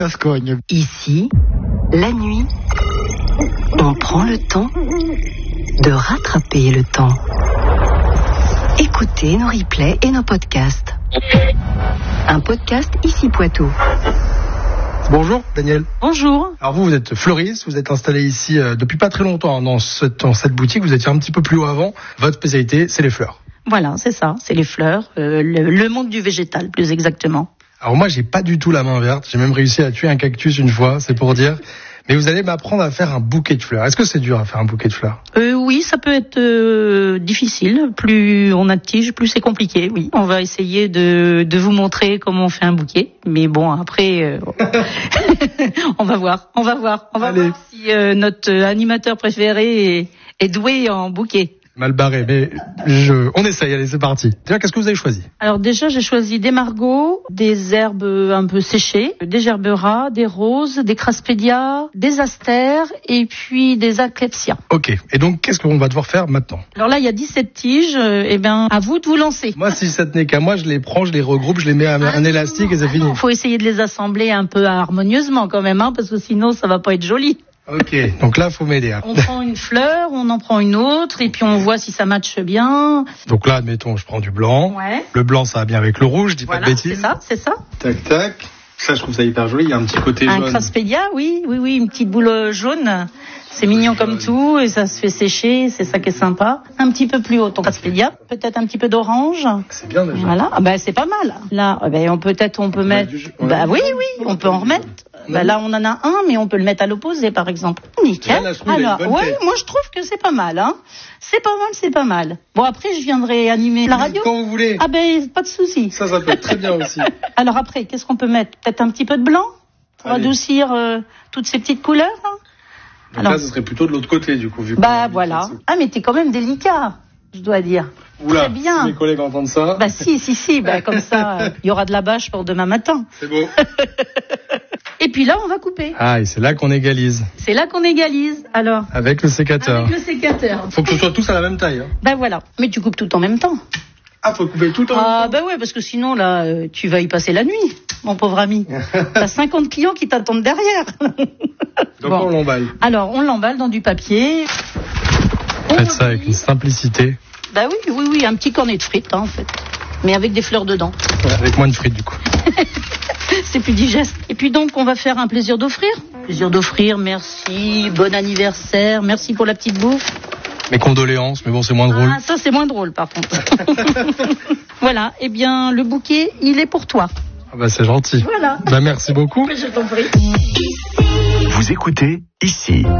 Gascogne. Ici, la nuit, on prend le temps de rattraper le temps. Écoutez nos replays et nos podcasts. Un podcast Ici Poitou. Bonjour Daniel. Bonjour. Alors vous êtes fleuriste, vous êtes installé ici depuis pas très longtemps dans cette boutique, vous étiez un petit peu plus haut avant. Votre spécialité, c'est les fleurs. Voilà, c'est ça, c'est les fleurs, le monde du végétal plus exactement. Alors moi, j'ai pas du tout la main verte, j'ai même réussi à tuer un cactus une fois, c'est pour dire. Mais vous allez m'apprendre à faire un bouquet de fleurs. Est-ce que c'est dur à faire un bouquet de fleurs ? Oui, ça peut être difficile. Plus on a de tiges, plus c'est compliqué. Oui, on va essayer de vous montrer comment on fait un bouquet. Mais bon, après, on va voir. On va voir si notre animateur préféré est doué en bouquet. Mal barré, mais on essaye, allez, c'est parti. Déjà, qu'est-ce que vous avez choisi ? Alors déjà, j'ai choisi des margots, des herbes un peu séchées, des gerberas, des roses, des craspédias, des astères et puis des aclepsias. Ok, et donc qu'est-ce qu'on va devoir faire maintenant ? Alors là, il y a 17 tiges, à vous de vous lancer. Moi, si ça tenait qu'à moi, je les prends, je les regroupe, je les mets à un élastique et c'est fini. Il faut essayer de les assembler un peu harmonieusement quand même, parce que sinon, ça va pas être joli. Ok, donc là, faut m'aider. On prend une fleur, on en prend une autre, et puis on voit si ça matche bien. Donc là, admettons, je prends du blanc. Ouais. Le blanc, ça va bien avec le rouge, je dis voilà, pas de bêtises. C'est ça. Tac, tac. Ça, je trouve ça hyper joli, il y a un petit côté jaune. Un craspédia, oui, une petite boule jaune. C'est mignon comme tout, et ça se fait sécher, c'est ça qui est sympa. Un petit peu plus haut, ton craspédia. Peut-être un petit peu d'orange. C'est bien déjà. Voilà, c'est pas mal. Là, on peut mettre... Oui, on peut en remettre. Là, on en a un, mais on peut le mettre à l'opposé, par exemple. Nickel. Là, alors, moi, je trouve que c'est pas mal, hein. C'est pas mal. Bon, après, je viendrai animer la radio. Quand vous voulez. Pas de souci. Ça peut être très bien aussi. Alors après, qu'est-ce qu'on peut mettre ? Peut-être un petit peu de blanc pour adoucir toutes ces petites couleurs, hein. Donc alors, là, ce serait plutôt de l'autre côté, du coup. Vu voilà. Ah, mais t'es quand même délicat, je dois dire. Oula, très bien. Si mes collègues entendent ça. Si. Comme ça, il y aura de la bâche pour demain matin. C'est beau. Et puis là, on va couper. Ah, et c'est là qu'on égalise. Alors. Avec le sécateur. Faut que ce soit tous à la même taille. Hein. Voilà. Mais tu coupes tout en même temps. Ah, faut couper tout en même temps. Ouais, parce que sinon, là, tu vas y passer la nuit, mon pauvre ami. T'as 50 clients qui t'attendent derrière. Donc on l'emballe. Alors, on l'emballe dans du papier. Faites ça avec une simplicité. Oui, un petit cornet de frites, en fait. Mais avec des fleurs dedans. Ouais, avec moins de frites, du coup. C'est plus digeste. Et puis donc, on va faire un plaisir d'offrir. Merci, bon anniversaire, merci pour la petite bouffe. Mes condoléances, mais bon, c'est moins drôle. Ah, ça, c'est moins drôle, par contre. Voilà, le bouquet, il est pour toi. Ah c'est gentil. Voilà. Merci beaucoup. Je t'en prie. Vous écoutez Ici.